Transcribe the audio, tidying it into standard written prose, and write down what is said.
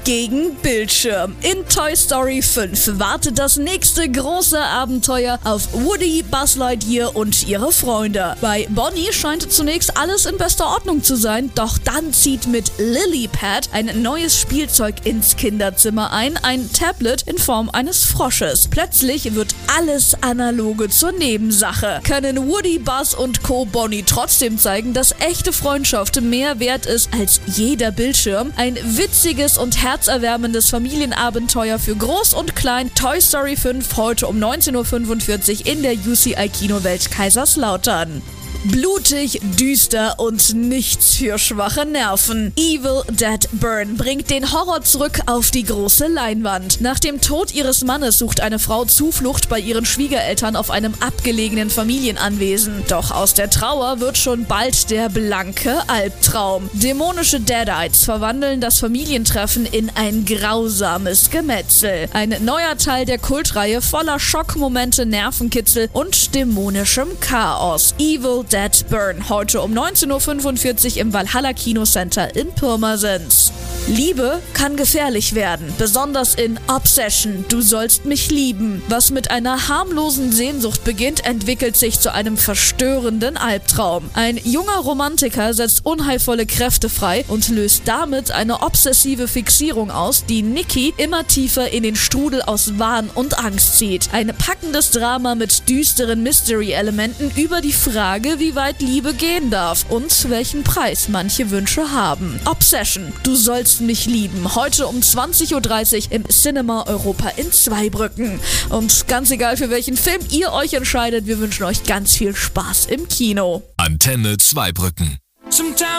gegen Bildschirm. In Toy Story 5 wartet das nächste große Abenteuer auf Woody, Buzz Lightyear und ihre Freunde. Bei Bonnie scheint zunächst alles in bester Ordnung zu sein, doch dann zieht mit Lilypad ein neues Spielzeug ins Kinderzimmer ein Tablet in Form eines Frosches. Plötzlich wird alles Analoge zur Nebensache. Können Woody, Buzz und Co. Bonnie trotzdem zeigen, dass echte Freundschaft mehr wert ist als jeder Bildschirm? Ein witziges und herzerwärmendes Familienabenteuer für Groß und Klein. Toy Story 5 heute um 19:45 Uhr in der UCI Kinowelt Kaiserslautern. Blutig, düster und nichts für schwache Nerven. Evil Dead Burn bringt den Horror zurück auf die große Leinwand. Nach dem Tod ihres Mannes sucht eine Frau Zuflucht bei ihren Schwiegereltern auf einem abgelegenen Familienanwesen. Doch aus der Trauer wird schon bald der blanke Albtraum. Dämonische Deadites verwandeln das Familientreffen in ein grausames Gemetzel. Ein neuer Teil der Kultreihe voller Schockmomente, Nervenkitzel und dämonischem Chaos. Evil Dead Burn heute um 19:45 Uhr im Valhalla Kinocenter in Pirmasens. Liebe kann gefährlich werden, besonders in Obsession, du sollst mich lieben. Was mit einer harmlosen Sehnsucht beginnt, entwickelt sich zu einem verstörenden Albtraum. Ein junger Romantiker setzt unheilvolle Kräfte frei und löst damit eine obsessive Fixierung aus, die Nikki immer tiefer in den Strudel aus Wahn und Angst zieht. Ein packendes Drama mit düsteren Mystery-Elementen über die Frage, wie weit Liebe gehen darf und welchen Preis manche Wünsche haben. Obsession, du sollst mich lieben. Heute um 20:30 Uhr im Cinema Europa in Zweibrücken. Und ganz egal, für welchen Film ihr euch entscheidet, wir wünschen euch ganz viel Spaß im Kino. Antenne Zweibrücken.